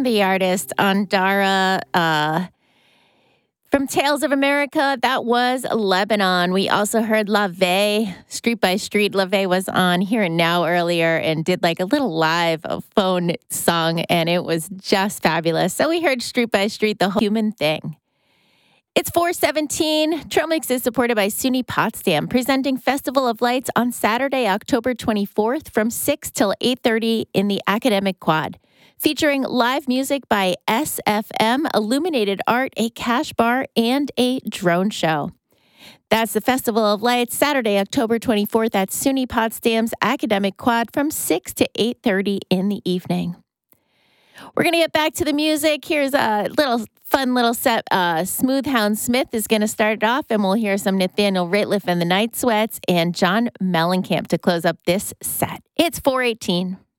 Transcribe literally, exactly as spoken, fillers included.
and the artist Andara uh, from Tales of America. That was Lebanon. We also heard La Vie, Street by Street. La Vie was on Here and Now earlier and did like a little live phone song, and it was just fabulous. So we heard Street by Street, the whole human thing. It's four seventeen. Trail Mix is supported by SUNY Potsdam, presenting Festival of Lights on Saturday, October twenty-fourth from six till eight thirty in the Academic Quad, featuring live music by S F M, illuminated art, a cash bar, and a drone show. That's the Festival of Lights, Saturday, October twenty-fourth at SUNY Potsdam's Academic Quad from six to eight thirty in the evening. We're going to get back to the music. Here's a little fun little set. Uh, Smooth Hound Smith is going to start it off, and we'll hear some Nathaniel Rateliff and the Night Sweats and John Mellencamp to close up this set. It's four eighteen.